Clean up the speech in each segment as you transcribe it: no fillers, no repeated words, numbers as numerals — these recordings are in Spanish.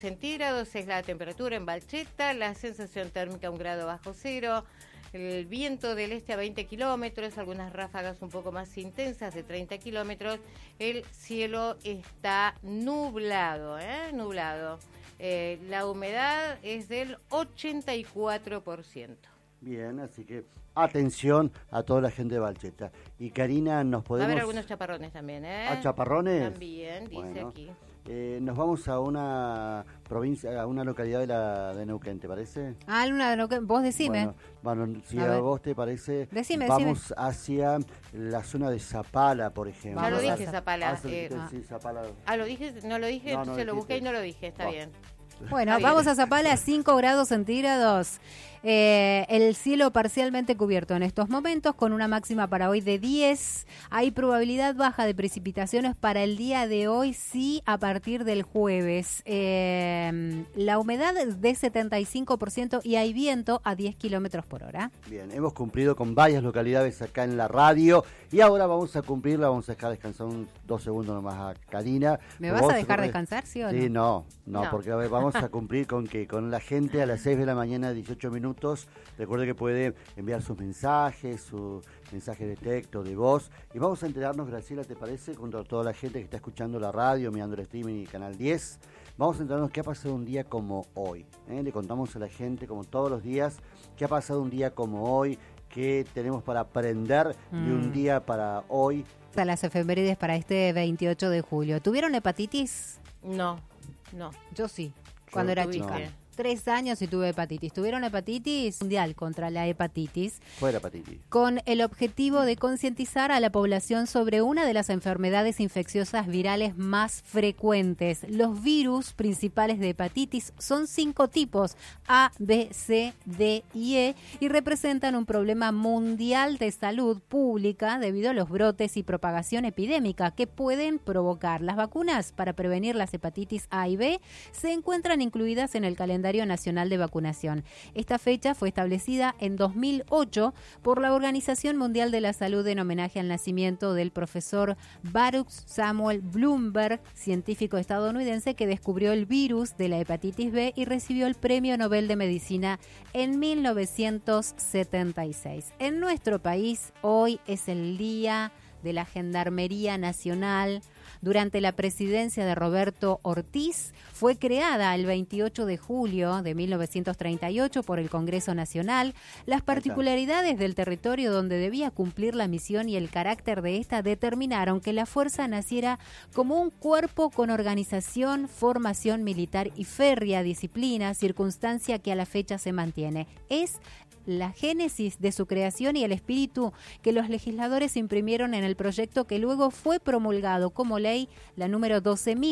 centígrados es la temperatura en Balcheta, la sensación térmica 1 grado bajo cero, el viento del este a 20 kilómetros, algunas ráfagas un poco más intensas de 30 kilómetros, el cielo está nublado, nublado. La humedad es del 84%. Bien, así que atención a toda la gente de Balcheta. Y Karina, nos podemos... Va a haber algunos chaparrones también, ¿Ah, chaparrones? También, dice bueno, aquí. Nos vamos a una provincia, a una localidad de Neuquén, ¿te parece? Ah, una de Neuquén, vos decime. Bueno, si a vos te parece, vamos hacia la zona de Zapala, por ejemplo. Ya lo dije, Zapala. Sí, Zapala. ¿Lo dije? No lo dije, no, entonces lo busqué y no lo dije, está bien. Bueno, vamos a Zapala, 5 grados centígrados. El cielo parcialmente cubierto en estos momentos, con una máxima para hoy de 10. Hay probabilidad baja de precipitaciones para el día de hoy, sí, a partir del jueves. La humedad es de 75% y hay viento a 10 kilómetros por hora. Bien, hemos cumplido con varias localidades acá en la radio y ahora vamos a cumplirla. Vamos a dejar descansar 2 segundos nomás a Karina. ¿Me vas a dejar descansar, sí o no? Sí, no, porque a ver, vamos a cumplir con la gente a las 6 de la mañana, 18 minutos. Recuerde que puede enviar sus mensajes de texto, de voz, y vamos a enterarnos, Graciela, ¿te parece? Con toda la gente que está escuchando la radio, mirando el streaming y Canal 10, vamos a enterarnos qué ha pasado un día como hoy. Le contamos a la gente, como todos los días, qué ha pasado un día como hoy, qué tenemos para aprender de un día para hoy. Las efemérides para este 28 de julio. ¿Tuvieron hepatitis? No. Yo sí, cuando era chica. No. 3 años y tuve hepatitis. Tuvieron hepatitis mundial contra la hepatitis. Fue la hepatitis. Con el objetivo de concientizar a la población sobre una de las enfermedades infecciosas virales más frecuentes. Los virus principales de hepatitis son 5 tipos, A, B, C, D y E, y representan un problema mundial de salud pública debido a los brotes y propagación epidémica que pueden provocar. Las vacunas para prevenir las hepatitis A y B se encuentran incluidas en el calendario nacional de vacunación. Esta fecha fue establecida en 2008 por la Organización Mundial de la Salud en homenaje al nacimiento del profesor Baruch Samuel Bloomberg, científico estadounidense que descubrió el virus de la hepatitis B y recibió el Premio Nobel de Medicina en 1976. En nuestro país, hoy es el Día de la Gendarmería Nacional. Durante la presidencia de Roberto Ortiz, fue creada el 28 de julio de 1938 por el Congreso Nacional. Las particularidades del territorio donde debía cumplir la misión y el carácter de esta determinaron que la fuerza naciera como un cuerpo con organización, formación militar y férrea disciplina, circunstancia que a la fecha se mantiene. Es la génesis de su creación y el espíritu que los legisladores imprimieron en el proyecto que luego fue promulgado como ley, la número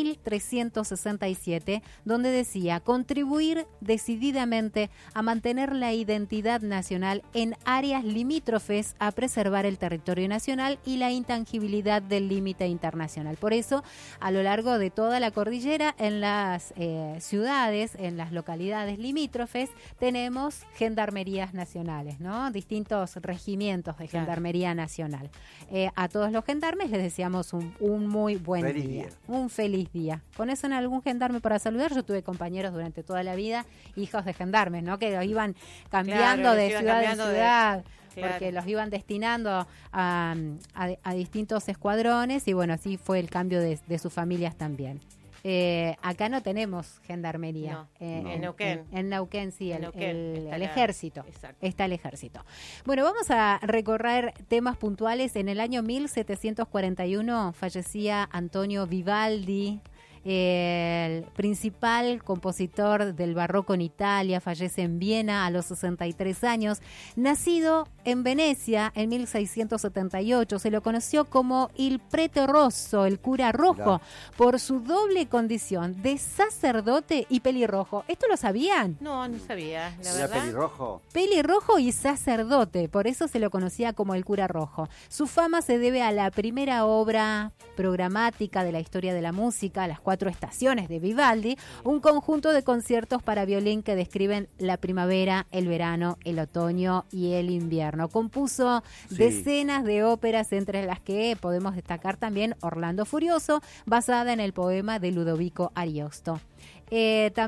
12.367, donde decía contribuir decididamente a mantener la identidad nacional en áreas limítrofes, a preservar el territorio nacional y la intangibilidad del límite internacional. Por eso, a lo largo de toda la cordillera, en las ciudades, en las localidades limítrofes, tenemos gendarmerías nacionales, ¿no? Distintos regimientos de Gendarmería Nacional. A todos los gendarmes les deseamos un muy buen día. Un feliz día. ¿Conocen algún gendarme para saludar? Yo tuve compañeros durante toda la vida, hijos de gendarmes, ¿no? Que los iban cambiando de ciudad en ciudad. Porque los iban destinando a distintos escuadrones y bueno, así fue el cambio de sus familias también. Acá no tenemos gendarmería. No. En Neuquén. En Neuquén, sí, el ejército. Está el ejército. Bueno, vamos a recorrer temas puntuales. En el año 1741 fallecía Antonio Vivaldi, el principal compositor del barroco en Italia. Fallece en Viena a los 63 años. Nacido en Venecia en 1678, se lo conoció como il prete rosso, el cura rojo, por su doble condición de sacerdote y pelirrojo. ¿Esto lo sabían? No sabía, la ¿Era verdad. pelirrojo? Pelirrojo y sacerdote, por eso se lo conocía como el cura rojo. Su fama se debe a la primera obra programática de la historia de la música, Las 4 estaciones de Vivaldi, un conjunto de conciertos para violín que describen la primavera, el verano, el otoño y el invierno. Compuso decenas de óperas, entre las que podemos destacar también Orlando Furioso, basada en el poema de Ludovico Ariosto.